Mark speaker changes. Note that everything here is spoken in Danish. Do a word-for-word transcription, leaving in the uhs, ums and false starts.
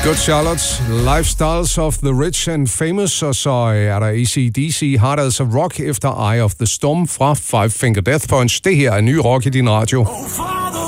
Speaker 1: Good Charlotte, Lifestyles of the Rich and Famous, og så er der A C D C, Hard as a Rock efter Eye of the Storm fra Five Finger Death Punch. Det her er ny rock i din radio.